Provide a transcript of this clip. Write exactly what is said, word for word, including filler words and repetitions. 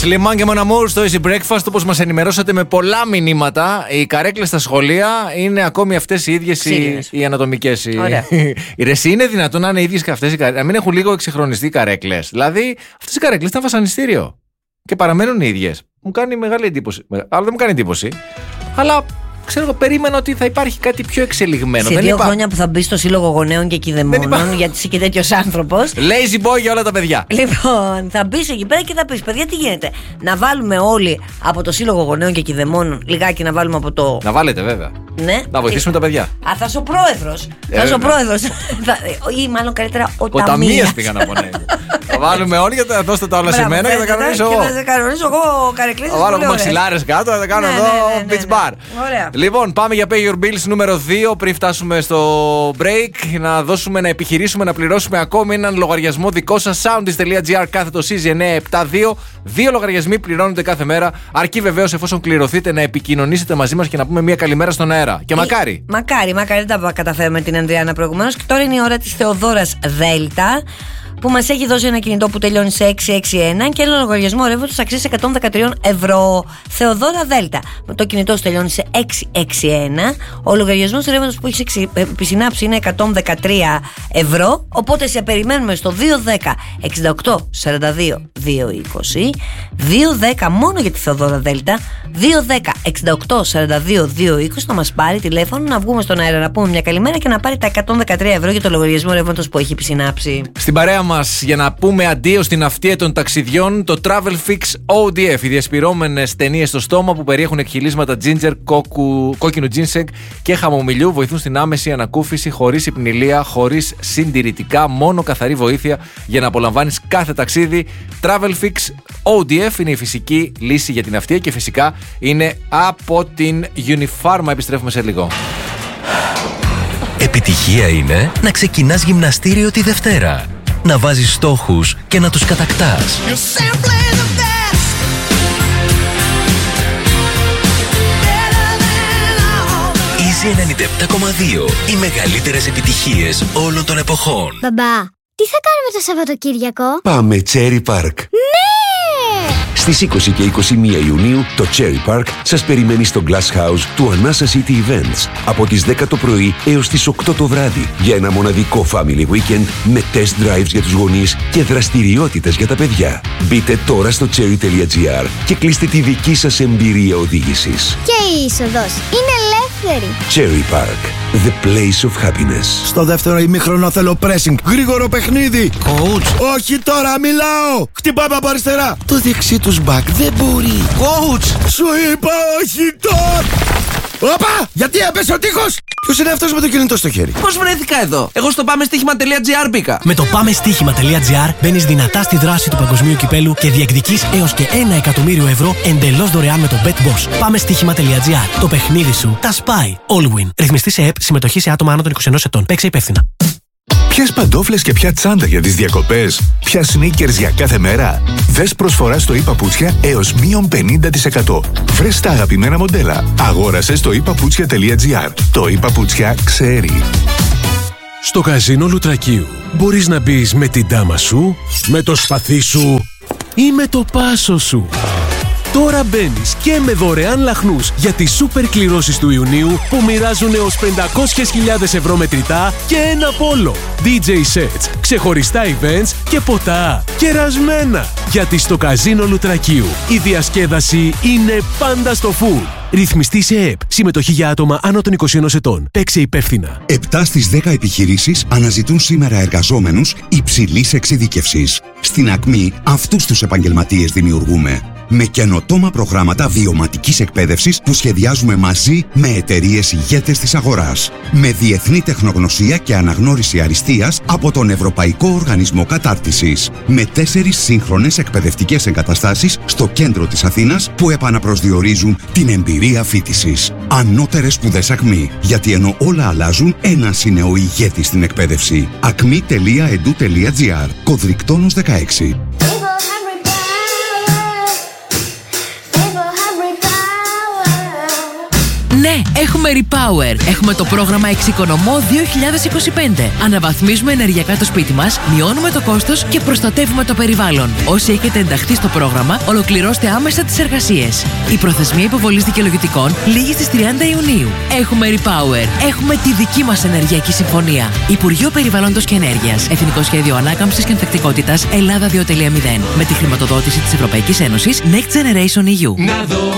Σλιμάν και Μοναμούρ στο Easy Breakfast. Όπως μας ενημερώσατε με πολλά μηνύματα, οι καρέκλες στα σχολεία είναι ακόμη αυτές οι ίδιες οι, οι ανατομικές. Οι... οι ρεσί είναι δυνατόν να είναι οι ίδιες και αυτές οι καρέκλες. Να μην έχουν λίγο εξυγχρονιστεί οι καρέκλες. Δηλαδή, αυτές οι καρέκλες ήταν βασανιστήριο. Και παραμένουν οι ίδιες. Μου κάνει μεγάλη εντύπωση. Αλλά δεν μου κάνει εντύπωση. Αλλά. Ξέρω εγώ, περίμενα ότι θα υπάρχει κάτι πιο εξελιγμένο. Σε δεν δύο είπα... χρόνια που θα μπει στο Σύλλογο Γονέων και Κηδεμόνων, είπα... γιατί είσαι και τέτοιος άνθρωπος. Lazy boy για όλα τα παιδιά. Λοιπόν, θα μπει εκεί πέρα και θα πει: παιδιά, τι γίνεται. Να βάλουμε όλοι από το Σύλλογο Γονέων και Κηδεμόνων λιγάκι να βάλουμε από το. Να βάλετε, βέβαια. Ναι. Να βοηθήσουμε τα παιδιά. Α, θα είσαι ο πρόεδρος. Ε, θα είσαι ο πρόεδρος. Ή μάλλον καλύτερα ο, ο Ταμείας πήγα να πω, ναι. Θα βάλουμε όλοι και θα δώσετε τα όλα σε μένα και θα κανονίσω εγώ. Θα κανονίσω εγώ καρεκλήσεις. Θα βάλω μαξιλάρες κάτω, θα κάνω εδώ beach bar. Λοιπόν, πάμε για Pay Your Bills νούμερο δύο. Πριν φτάσουμε στο break, να δώσουμε, να επιχειρήσουμε να πληρώσουμε ακόμη έναν λογαριασμό δικό σας. Soundis.gr κάθετο σι ζι εννιά επτά δύο. Δύο λογαριασμοί πληρώνονται κάθε μέρα. Αρκεί βεβαίως, εφόσον κληρωθείτε, να επικοινωνήσετε μαζί μας και να πούμε μια καλημέρα στον αέρα. Και μακάρι. Μακάρι, μακάρι δεν τα καταφέρουμε την Ανδριάννα προηγουμένως. Και τώρα είναι η ώρα της Θεοδόρας Δέλτα, που μας έχει δώσει ένα κινητό που τελειώνει σε έξι έξι ένα και ένα λογαριασμό ρεύματος αξίας εκατόν δεκατρία ευρώ. Θεοδόρα Δέλτα. Με το κινητό σου τελειώνει σε έξι έξι ένα. Ο λογαριασμός ρεύματος που έχει επισυνάψει είναι εκατόν δεκατρία ευρώ. Οπότε σε περιμένουμε στο δύο ένα μηδέν εξήντα οκτώ σαράντα δύο διακόσια είκοσι. δύο ένα μηδέν μόνο για τη Θεοδόρα Δέλτα. δύο ένα μηδέν εξήντα οκτώ σαράντα δύο διακόσια είκοσι να μας πάρει τηλέφωνο, να βγούμε στον αέρα να πούμε μια καλημέρα και να πάρει τα εκατόν δεκατρία ευρώ για το λογαριασμό ρεύματος που έχει επισυνάψει. Στην παρέα μας, για να πούμε αντίο στην αυτία των ταξιδιών, το Travel Fix ο ντι εφ. Οι διασπυρώμενες ταινίες στο στόμα που περιέχουν εκχυλίσματα ginger, κόκκου, κόκκινου ginseng και χαμομηλιού βοηθούν στην άμεση ανακούφιση, χωρίς υπνηλία, χωρίς συντηρητικά, μόνο καθαρή βοήθεια για να απολαμβάνεις κάθε ταξίδι. Travel Fix ο ντι εφ είναι η φυσική λύση για την αυτία και φυσικά είναι από την Unifarma. Επιστρέφουμε σε λίγο. Επιτυχία είναι να ξεκινάς γυμναστήριο τη Δευτέρα, να βάζεις στόχους και να τους κατακτάς. Easy ενενήντα επτά κόμμα δύο. Οι μεγαλύτερες επιτυχίες όλων των εποχών. Μπαμπά, τι θα κάνουμε το Σαββατοκύριακο? Πάμε Cherry Park. Ναι! Στις είκοσι και είκοσι μία Ιουνίου το Cherry Park σας περιμένει στο Glass House του Anasa City Events από τις δέκα το πρωί έως τις οκτώ το βράδυ για ένα μοναδικό family weekend με test drives για τους γονείς και δραστηριότητες για τα παιδιά. Μπείτε τώρα στο cherry.gr και κλείστε τη δική σας εμπειρία οδήγησης. Και η είσοδος είναι ελεύθερη. Cherry Park, the place of happiness. Στο δεύτερο ημίχρονο θέλω pressing. Γρήγορο παιχνίδι. Coach. Όχι τώρα, μιλάω. Χτυπάμε από αριστερά. Το δεξί τους back δεν μπορεί. Coach. Σου είπα όχι τώρα. Όπα! Γιατί έπεσε ο τείχος! Ποιος είναι αυτός με το κινητό στο χέρι? Πώς βρέθηκα εδώ? Εγώ στο πάμεστοίχημα.gr μπήκα. Με το πάμεστοίχημα.gr μπαίνεις δυνατά στη δράση του παγκοσμίου κυπέλου και διεκδικείς έως και ένα εκατομμύριο ευρώ εντελώς δωρεάν με το BetBoss. Πάμεστοίχημα.gr. Το παιχνίδι σου τα σπάει. Allwin. Ρυθμιστή σε ΕΠ. Συμμετοχή σε άτομα άνω των είκοσι ενός ετών. Παίξε υπεύθυνα. Ποιες παντόφλες και ποια τσάντα για τις διακοπές? Ποια sneakers για κάθε μέρα? Δες προσφορά στο ePaputsια έως μείον πενήντα τοις εκατό. Βρες τα αγαπημένα μοντέλα. Αγόρασε στο ePaputsια.gr. Το ePaputsια ξέρει. Στο καζίνο Λουτρακίου μπορείς να μπεις με την ντάμα σου, με το σπαθί σου ή με το πάσο σου. Τώρα μπαίνεις και με δωρεάν λαχνούς για τις σούπερ κληρώσεις του Ιουνίου που μοιράζουν έως πεντακόσιες χιλιάδες ευρώ μετρητά και ένα πόλο. ντι τζέι sets, ξεχωριστά events και ποτά. Κερασμένα! Γιατί στο καζίνο Λουτρακίου η διασκέδαση είναι πάντα στο full. Ρυθμιστή σε ΕΠ. Συμμετοχή για άτομα άνω των είκοσι ενός ετών. Παίξε υπεύθυνα. επτά στις δέκα επιχειρήσεις αναζητούν σήμερα εργαζόμενους υψηλής εξειδίκευσης. Στην Ακμή αυτούς τους επαγγελματίες δημιουργούμε. Με καινοτόμα προγράμματα βιωματικής εκπαίδευσης που σχεδιάζουμε μαζί με εταιρείες ηγέτες της αγοράς. Με διεθνή τεχνογνωσία και αναγνώριση αριστείας από τον Ευρωπαϊκό Οργανισμό Κατάρτισης. Με τέσσερις σύγχρονες εκπαιδευτικές εγκαταστάσεις στο κέντρο της Αθήνας που επαναπροσδιορίζουν την εμπειρία φοιτησης. Ανώτερες σπουδές Ακμή. Γιατί ενώ όλα αλλάζουν, ένας είναι ο ηγέτης στην εκπαίδευση. ακμή τελεία e d u τελεία g r. Κωδρικτόνος δεκαέξι. Ναι, έχουμε Repower. Έχουμε το πρόγραμμα Εξοικονομώ δύο χιλιάδες είκοσι πέντε. Αναβαθμίζουμε ενεργειακά το σπίτι μας, μειώνουμε το κόστος και προστατεύουμε το περιβάλλον. Όσοι έχετε ενταχθεί στο πρόγραμμα, ολοκληρώστε άμεσα τις εργασίες. Η προθεσμία υποβολής δικαιολογητικών λήγει στις τριάντα Ιουνίου. Έχουμε Repower. Έχουμε τη δική μας ενεργειακή συμφωνία. Υπουργείο Περιβάλλοντος και Ενέργειας. Εθνικό Σχέδιο Ανάκαμψης και Ανθεκτικότητας Ελλάδα δύο τελεία μηδέν. Με τη χρηματοδότηση της Ευρωπαϊκής Ένωσης Next Generation ι γιου. Να δω